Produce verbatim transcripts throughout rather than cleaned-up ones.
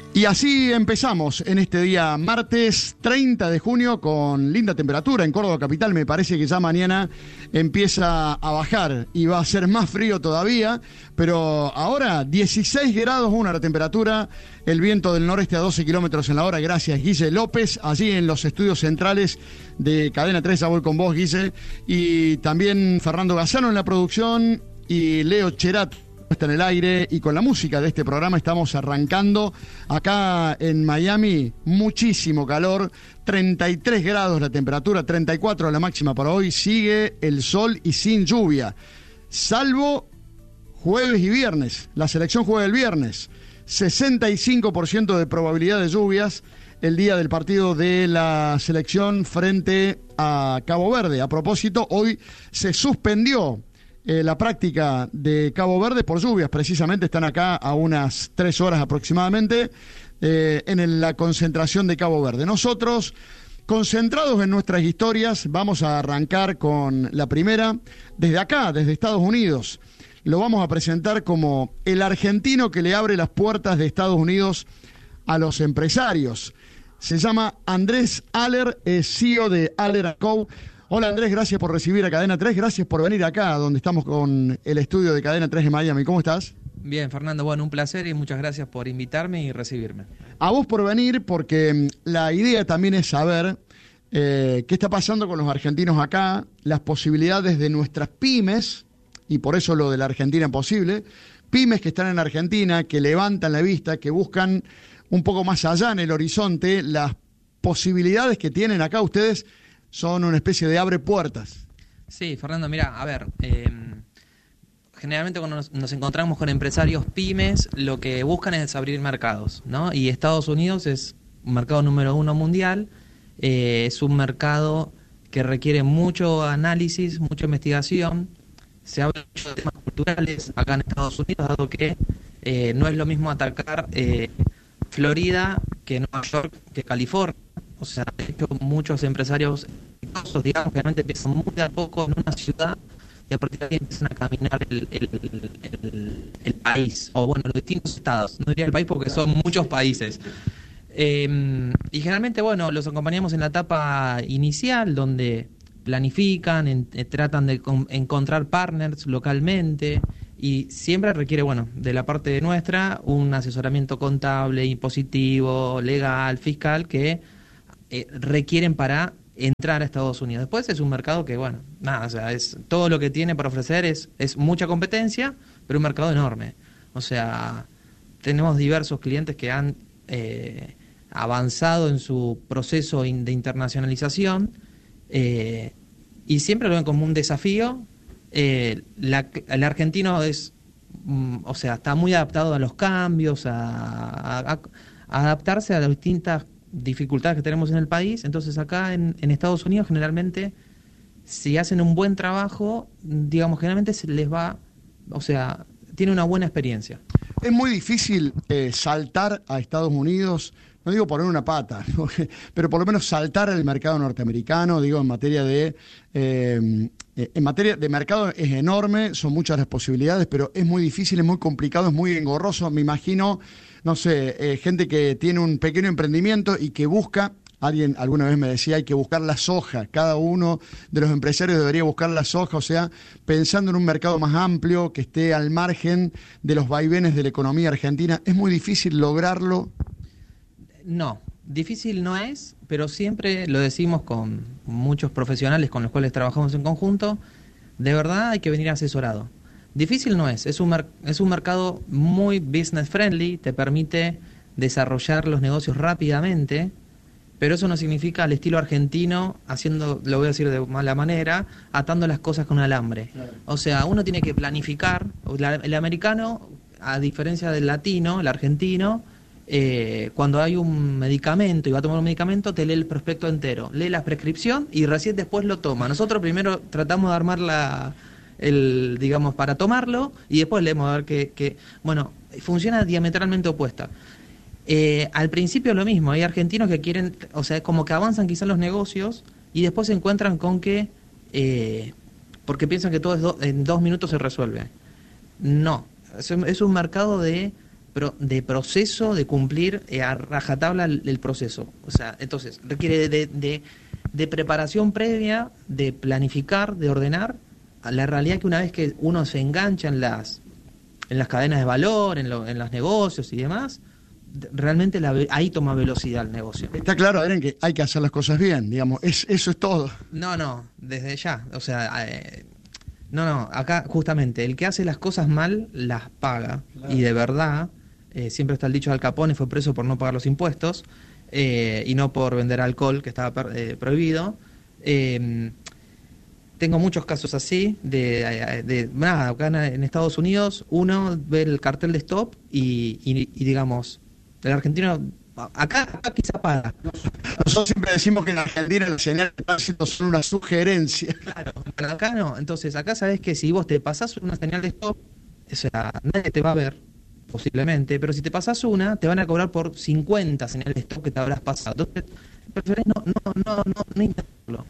Y así empezamos en este día martes treinta de junio con linda temperatura en Córdoba capital. Me parece que ya mañana empieza a bajar y va a ser más frío todavía, pero ahora dieciséis grados una la temperatura, el viento del noreste a doce kilómetros en la hora. Gracias, Guille López, allí en los estudios centrales de Cadena tres. Ya voy con vos, Guille, y también Fernando Gazzano en la producción y Leo Cherat está en el aire, y con la música de este programa estamos arrancando acá en Miami. Muchísimo calor, treinta y tres grados la temperatura, treinta y cuatro la máxima para hoy. Sigue el sol y sin lluvia, salvo jueves y viernes. La selección juega el viernes, sesenta y cinco por ciento de probabilidad de lluvias el día del partido de la selección frente a Cabo Verde. A propósito, hoy se suspendió Eh, la práctica de Cabo Verde por lluvias. Precisamente están acá a unas tres horas aproximadamente eh, en el, la concentración de Cabo Verde. Nosotros, concentrados en nuestras historias, vamos a arrancar con la primera desde acá, desde Estados Unidos. Lo vamos a presentar como el argentino que le abre las puertas de Estados Unidos a los empresarios. Se llama Andrés Aller, es C E O de Aller and Co. Hola Andrés, gracias por recibir a Cadena tres, gracias por venir acá donde estamos con el estudio de Cadena tres de Miami. ¿Cómo estás? Bien, Fernando, bueno, un placer y muchas gracias por invitarme y recibirme. A vos por venir, porque la idea también es saber eh, qué está pasando con los argentinos acá, las posibilidades de nuestras pymes, y por eso lo de la Argentina Imposible, pymes que están en Argentina, que levantan la vista, que buscan un poco más allá en el horizonte, las posibilidades que tienen acá ustedes. Son una especie de abre puertas. Sí, Fernando, mira, a ver, eh, generalmente cuando nos, nos encontramos con empresarios pymes, lo que buscan es abrir mercados, ¿no? Y Estados Unidos es un mercado número uno mundial, eh, es un mercado que requiere mucho análisis, mucha investigación. Se habla mucho de temas culturales acá en Estados Unidos, dado que eh, no es lo mismo atacar eh, Florida que Nueva York que California. O sea, de hecho, muchos empresarios exitosos, digamos, realmente empiezan muy de a poco en una ciudad y a partir de ahí empiezan a caminar el, el, el, el país, o bueno, los distintos estados. No diría el país porque son muchos países. Eh, y generalmente, bueno, los acompañamos en la etapa inicial, donde planifican, en, eh, tratan de con, encontrar partners localmente, y siempre requiere, bueno, de la parte nuestra, un asesoramiento contable, impositivo, legal, fiscal, que Eh, requieren para entrar a Estados Unidos. Después es un mercado que, bueno, nada, o sea, es todo lo que tiene para ofrecer es, es mucha competencia, pero un mercado enorme. O sea, tenemos diversos clientes que han eh, avanzado en su proceso in, de internacionalización eh, y siempre lo ven como un desafío. Eh, la, el argentino es, mm, o sea, está muy adaptado a los cambios, a, a, a adaptarse a las distintas dificultades que tenemos en el país. Entonces acá en, en Estados Unidos generalmente, si hacen un buen trabajo, digamos, generalmente se les va, o sea, tiene una buena experiencia. Es muy difícil eh, saltar a Estados Unidos, no digo poner una pata, ¿no? Pero por lo menos saltar al mercado norteamericano, digo, en materia de eh, en materia de mercado es enorme, son muchas las posibilidades, pero es muy difícil, es muy complicado, es muy engorroso. Me imagino, no sé, eh, gente que tiene un pequeño emprendimiento y que busca, alguien alguna vez me decía, hay que buscar la soja, cada uno de los empresarios debería buscar la soja, o sea, pensando en un mercado más amplio, que esté al margen de los vaivenes de la economía argentina. ¿Es muy difícil lograrlo? No, difícil no es, pero siempre lo decimos con muchos profesionales con los cuales trabajamos en conjunto, de verdad hay que venir asesorado. Difícil no es, es un, mer- es un mercado muy business friendly, te permite desarrollar los negocios rápidamente, pero eso no significa al estilo argentino, haciendo, lo voy a decir de mala manera, atando las cosas con alambre. Claro. O sea, uno tiene que planificar. La, el americano, a diferencia del latino, el argentino, eh, cuando hay un medicamento y va a tomar un medicamento, te lee el prospecto entero, lee la prescripción y recién después lo toma. Nosotros primero tratamos de armar la... el digamos para tomarlo y después leemos a ver que, que bueno, funciona diametralmente opuesta. Eh, al principio lo mismo, hay argentinos que quieren, o sea, como que avanzan quizás los negocios y después se encuentran con que eh, porque piensan que todo es do, en dos minutos se resuelve. No, es, es un mercado de pro- de proceso, de cumplir eh, a rajatabla el, el proceso. O sea, entonces requiere de, de, de preparación previa, de planificar, de ordenar. A la realidad que una vez que uno se engancha en las, en las cadenas de valor, en, lo, en los negocios y demás, realmente la, ahí toma velocidad el negocio. Está claro, Adrián, que hay que hacer las cosas bien, digamos, es, eso es todo. No, no, desde ya. O sea, eh, no, no, acá justamente el que hace las cosas mal las paga. Claro. Y de verdad, eh, siempre está el dicho de Al Capone, fue preso por no pagar los impuestos eh, y no por vender alcohol, que estaba per, eh, prohibido. Eh, tengo muchos casos así, de, de, de nada, acá en Estados Unidos uno ve el cartel de stop y, y, y digamos, el argentino, acá, acá quizá paga. Nosotros siempre decimos que en Argentina las señales de tránsito son una sugerencia. Claro, pero acá no. Entonces, acá sabes que si vos te pasás una señal de stop, o sea, nadie te va a ver, posiblemente, pero si te pasás una, te van a cobrar por cincuenta señales de stop que te habrás pasado. Entonces, preferís no, no, no, no, no intentarlo.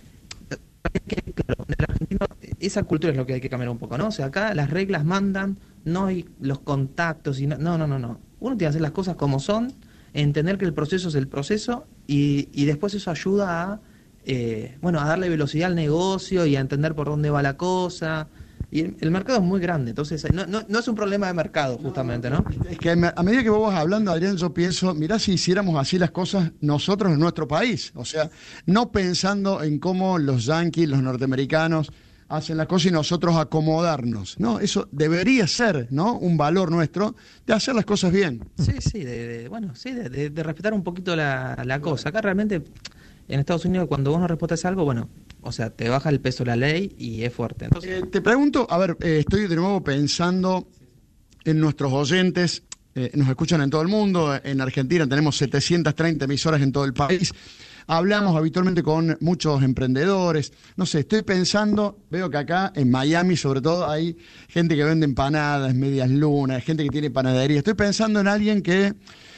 Claro, en el argentino, esa cultura es lo que hay que cambiar un poco, ¿no? O sea, acá las reglas mandan, no hay los contactos y no, no, no, no. no. Uno tiene que hacer las cosas como son, entender que el proceso es el proceso y, y después eso ayuda a, eh, bueno, a darle velocidad al negocio y a entender por dónde va la cosa. Y el, el mercado es muy grande, entonces no, no, no es un problema de mercado, justamente, ¿no? Es que a medida que vos vas hablando, Adrián, yo pienso, mirá si hiciéramos así las cosas nosotros en nuestro país. O sea, no pensando en cómo los yanquis, los norteamericanos hacen las cosas y nosotros acomodarnos, ¿no? Eso debería ser, ¿no? Un valor nuestro de hacer las cosas bien. Sí, sí, de, de, bueno, sí, de, de, de respetar un poquito la, la cosa. Acá realmente, en Estados Unidos, cuando vos no respetas algo, bueno, o sea, te baja el peso de la ley y es fuerte. Entonces... Eh, te pregunto, a ver, eh, estoy de nuevo pensando en nuestros oyentes, eh, nos escuchan en todo el mundo, en Argentina tenemos setecientas treinta emisoras en todo el país. Hablamos habitualmente con muchos emprendedores, no sé, estoy pensando, veo que acá en Miami sobre todo hay gente que vende empanadas, medias lunas, gente que tiene panadería. Estoy pensando en alguien que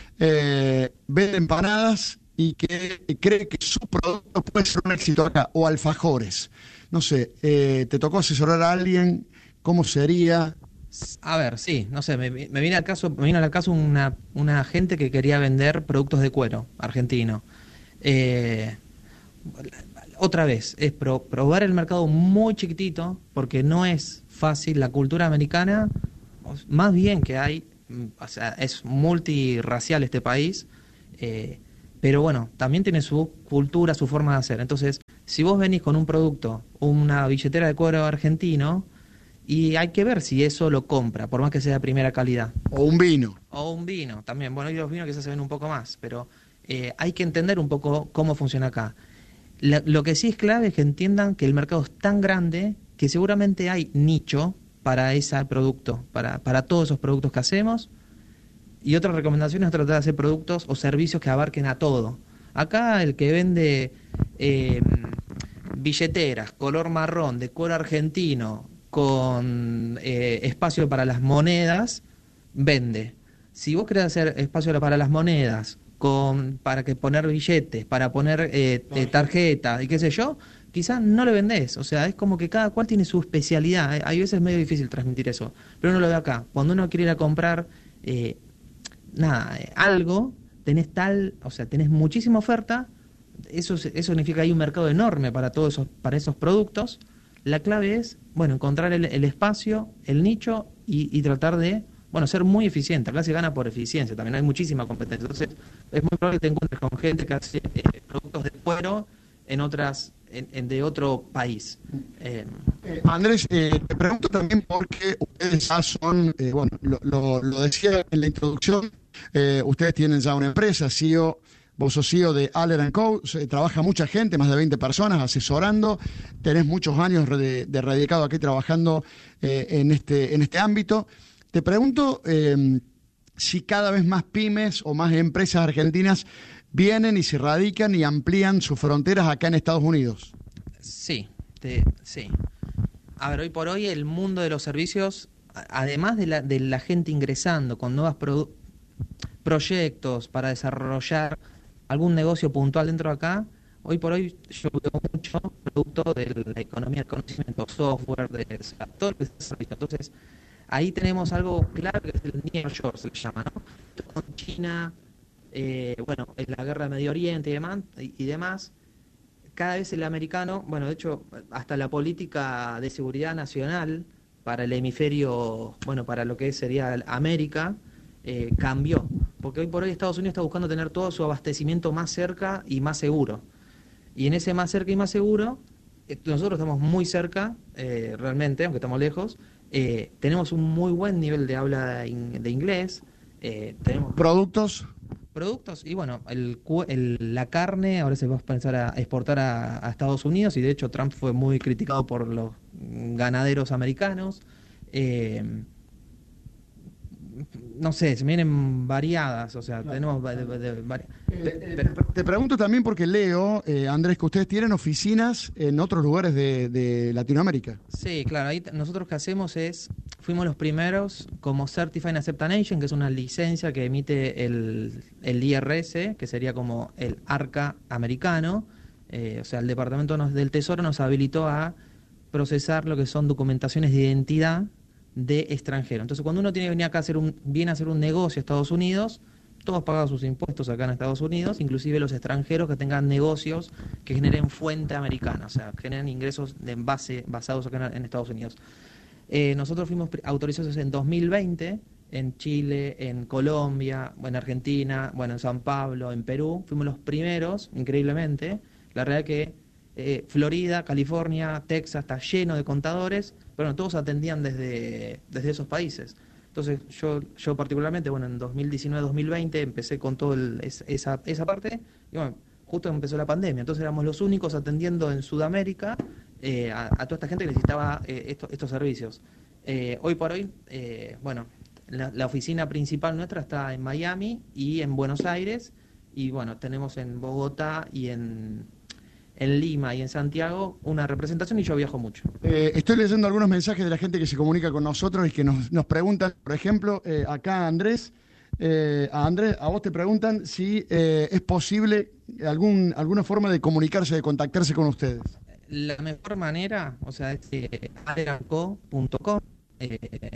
eh, vende empanadas y que cree que su producto puede ser un éxito acá, o alfajores. No sé, eh, ¿te tocó asesorar a alguien? ¿Cómo sería? A ver, sí, no sé, me, me viene al caso, me viene al caso una, una gente que quería vender productos de cuero argentino. Eh, otra vez, es pro, probar el mercado muy chiquitito, porque no es fácil. La cultura americana, más bien que hay, o sea, es multirracial este país, eh, pero bueno, también tiene su cultura, su forma de hacer. Entonces, si vos venís con un producto, una billetera de cuero argentino, y hay que ver si eso lo compra, por más que sea de primera calidad. O un vino. O un vino, también. Bueno, y los vinos quizás se ven un poco más, pero... Eh, hay que entender un poco cómo funciona acá. La, lo que sí es clave es que entiendan que el mercado es tan grande que seguramente hay nicho para ese producto, para, para todos esos productos que hacemos. Y otra recomendación es tratar de hacer productos o servicios que abarquen a todo. Acá el que vende eh, billeteras, color marrón, de cuero argentino, con eh, espacio para las monedas, vende. Si vos querés hacer espacio para las monedas, con para que poner billetes, para poner eh, tarjetas y qué sé yo, quizás no le vendés. O sea, es como que cada cual tiene su especialidad. Hay veces medio difícil transmitir eso, pero uno lo ve acá. Cuando uno quiere ir a comprar eh, nada, eh, algo, tenés tal, o sea, tenés muchísima oferta. Eso, eso significa que hay un mercado enorme para todos esos, para esos productos. La clave es, bueno, encontrar el, el espacio, el nicho y, y tratar de bueno, ser muy eficiente. Acá se gana por eficiencia, también hay muchísima competencia. Entonces, es muy probable que te encuentres con gente que hace eh, productos de cuero en otras, en, en de otro país. Eh, eh, Andrés, eh, te pregunto también porque ustedes ya son, eh, bueno, lo, lo, lo decía en la introducción, eh, ustedes tienen ya una empresa, C E O, vos sos C E O de Aller and Co, se, trabaja mucha gente, más de veinte personas asesorando, tenés muchos años de, de radicado aquí trabajando eh, en, este, en este ámbito. Te pregunto eh, si cada vez más pymes o más empresas argentinas vienen y se radican y amplían sus fronteras acá en Estados Unidos. Sí, te, sí. A ver, hoy por hoy el mundo de los servicios, además de la, de la gente ingresando con nuevos pro, proyectos para desarrollar algún negocio puntual dentro de acá, hoy por hoy yo veo mucho producto de la economía del conocimiento, software, de todo lo que es servicio. Entonces, ahí tenemos algo claro que es el nearshore, se le llama, ¿no? Con China, eh, bueno, en la guerra de Medio Oriente y demás, y, y demás, cada vez el americano, bueno, de hecho, hasta la política de seguridad nacional para el hemisferio, bueno, para lo que sería América, eh, cambió. Porque hoy por hoy Estados Unidos está buscando tener todo su abastecimiento más cerca y más seguro. Y en ese más cerca y más seguro, eh, nosotros estamos muy cerca, eh, realmente, aunque estamos lejos, eh, tenemos un muy buen nivel de habla de, in- de inglés, eh, tenemos ¿Productos? productos y bueno, el, cu- el- la carne ahora se va a pensar a exportar a, a Estados Unidos y de hecho Trump fue muy criticado por los ganaderos americanos. Eh, no sé, se me vienen variadas, o sea, Claro, tenemos va- de- claro. de- vari- Eh, pe- eh, pe- te, pre- te pregunto también porque leo, eh, Andrés, que ustedes tienen oficinas en otros lugares de, de Latinoamérica. Sí, claro, ahí t- nosotros que hacemos es, fuimos los primeros como Certified Acceptation, que es una licencia que emite el, el I R S, que sería como el ARCA americano, eh, o sea, el Departamento nos- del Tesoro nos habilitó a procesar lo que son documentaciones de identidad de extranjero. Entonces, cuando uno tiene que venir acá a hacer un, viene a hacer un negocio a Estados Unidos, todos pagan sus impuestos acá en Estados Unidos, inclusive los extranjeros que tengan negocios que generen fuente americana, o sea, generen ingresos de base basados acá en, en Estados Unidos. Eh, nosotros fuimos pri- autorizados en dos mil veinte en Chile, en Colombia, en Argentina, bueno, en San Pablo, en Perú. Fuimos los primeros, increíblemente. La realidad que eh, Florida, California, Texas está lleno de contadores, pero bueno, todos atendían desde, desde esos países. Entonces yo, yo particularmente, bueno, en dos mil diecinueve dos mil veinte empecé con toda esa, esa parte y bueno, justo empezó la pandemia, entonces éramos los únicos atendiendo en Sudamérica eh, a, a toda esta gente que necesitaba eh, esto- estos servicios. Eh, hoy por hoy, eh, bueno, la, la oficina principal nuestra está en Miami y en Buenos Aires y bueno, tenemos en Bogotá y en, en Lima y en Santiago una representación y yo viajo mucho. Eh, estoy leyendo algunos mensajes de la gente que se comunica con nosotros y que nos, nos preguntan, por ejemplo, eh, acá Andrés, eh, a Andrés, a vos te preguntan si eh, es posible algún, alguna forma de comunicarse, de contactarse con ustedes. La mejor manera, o sea, es eh, aderanco punto com. Eh,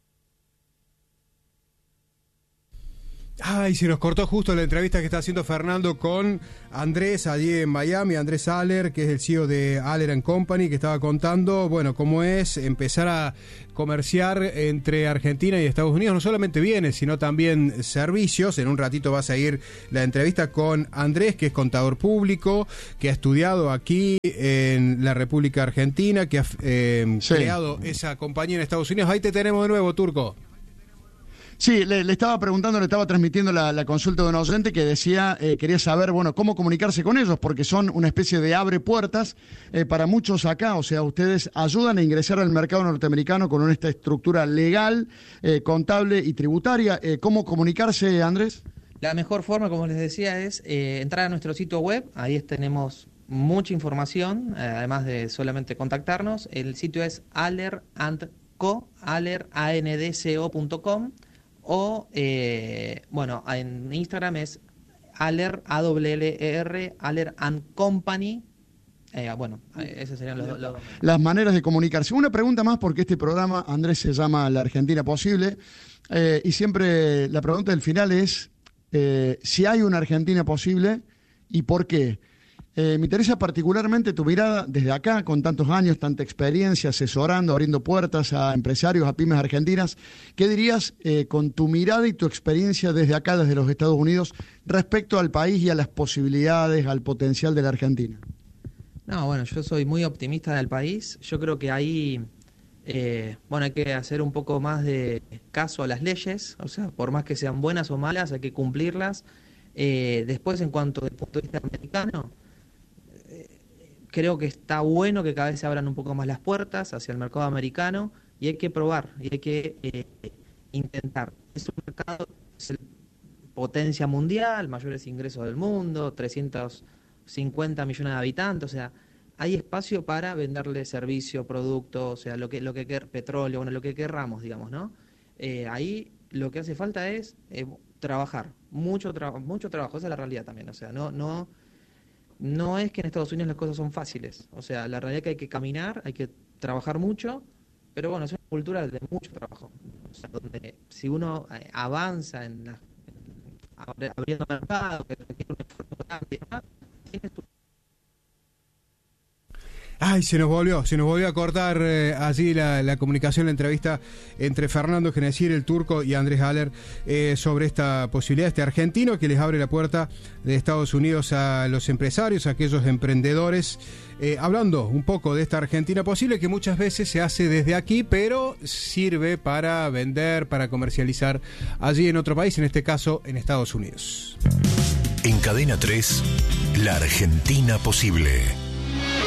Ay, se nos cortó justo la entrevista que está haciendo Fernando con Andrés allí en Miami, Andrés Aller, que es el C E O de Aller and Company, que estaba contando, bueno, cómo es empezar a comerciar entre Argentina y Estados Unidos, no solamente bienes, sino también servicios. En un ratito va a seguir la entrevista con Andrés, que es contador público, que ha estudiado aquí en la República Argentina, que ha eh, Sí. creado esa compañía en Estados Unidos. Ahí te tenemos de nuevo, Turco. Sí, le, le estaba preguntando, le estaba transmitiendo la, la consulta de un oyente que decía, eh, quería saber, bueno, cómo comunicarse con ellos, porque son una especie de abre puertas eh, para muchos acá, o sea, ustedes ayudan a ingresar al mercado norteamericano con esta estructura legal, eh, contable y tributaria. Eh, ¿Cómo comunicarse, Andrés? La mejor forma, como les decía, es eh, entrar a nuestro sitio web. Ahí tenemos mucha información, eh, además de solamente contactarnos. El sitio es aller and co, aller, a n d c o punto com, o, eh, bueno, en Instagram es aller, a w l e r, aller and company. Eh, bueno, eh, esos serían los dos. Las maneras de comunicarse. Una pregunta más, porque este programa, Andrés, se llama La Argentina Posible, eh, y siempre la pregunta del final es eh, si hay una Argentina posible y por qué. Eh, me interesa particularmente tu mirada desde acá, con tantos años, tanta experiencia, asesorando, abriendo puertas a empresarios, a pymes argentinas. ¿Qué dirías eh, con tu mirada y tu experiencia desde acá, desde los Estados Unidos, respecto al país y a las posibilidades, al potencial de la Argentina? No, bueno, yo soy muy optimista del país. Yo creo que ahí, eh, bueno, hay que hacer un poco más de caso a las leyes, o sea, por más que sean buenas o malas, hay que cumplirlas. Eh, después, en cuanto del punto de vista americano, creo que está bueno que cada vez se abran un poco más las puertas hacia el mercado americano y hay que probar y hay que eh, intentar. Es un mercado, es el potencia mundial, mayores ingresos del mundo, trescientos cincuenta millones de habitantes, o sea, hay espacio para venderle servicio, producto, o sea, lo que lo que quer- petróleo, bueno, lo que querramos, digamos, ¿no? Eh, ahí lo que hace falta es eh, trabajar, mucho trabajo, mucho trabajo, esa es la realidad también, o sea, no no no es que en Estados Unidos las cosas son fáciles, o sea, la realidad es que hay que caminar, hay que trabajar mucho, pero bueno, es cultura de mucho trabajo. O sea, donde si uno eh, avanza en la, en, abriendo mercado, que requiere un esfuerzo grande, ¿no? Tienes tu... Ay, se nos volvió, se nos volvió a cortar eh, allí la, la comunicación, la entrevista entre Fernando Genesier, el turco, y Andrés Haller eh, sobre esta posibilidad, este argentino que les abre la puerta de Estados Unidos a los empresarios, a aquellos emprendedores, eh, hablando un poco de esta Argentina posible que muchas veces se hace desde aquí, pero sirve para vender, para comercializar allí en otro país, en este caso en Estados Unidos. En Cadena tres, la Argentina posible.